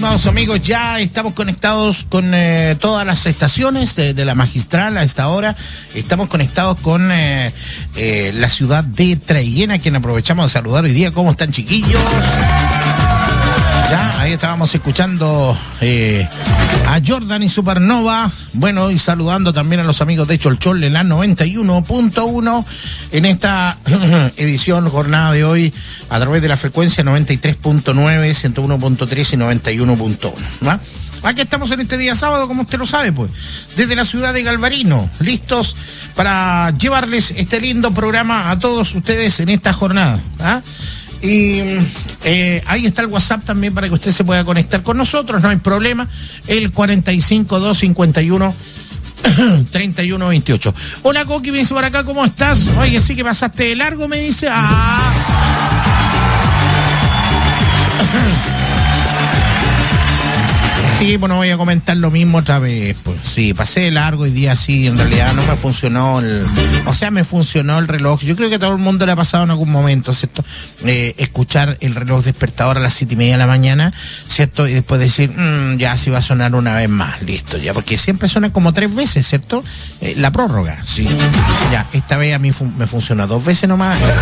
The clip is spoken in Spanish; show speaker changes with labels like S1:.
S1: estimados amigos, ya estamos conectados con todas las estaciones de la Magistral a esta hora. Estamos conectados con la ciudad de Traiguén, a quien aprovechamos de saludar hoy día. ¿Cómo están, chiquillos? Ya, ahí estábamos escuchando a Jordan y Supernova. Bueno, y saludando también a los amigos de Cholchol de la 91.1 en esta edición, jornada de hoy, a través de la frecuencia 93.9, 101.3 y 91.1, ¿va? Aquí estamos en este día sábado, como usted lo sabe, pues, desde la ciudad de Galvarino, listos para llevarles este lindo programa a todos ustedes en esta jornada, ¿ah? Y ahí está el WhatsApp también para que usted se pueda conectar con nosotros, no hay problema, el 45251-3128. Hola, Coqui, me dice por acá, ¿cómo estás? Oye, sí que pasaste de largo, me dice. Sí, pues no voy a comentar lo mismo otra vez, pues sí, pasé de largo hoy día, sí, en realidad no me funcionó me funcionó el reloj. Yo creo que a todo el mundo le ha pasado en algún momento, ¿cierto? Escuchar el reloj despertador a las 7:30 de la mañana, ¿cierto? Y después decir, ya sí va a sonar una vez más, listo, ya, porque siempre suena como 3 veces, ¿cierto? La prórroga, sí. Ya, esta vez a mí me funcionó 2 veces nomás.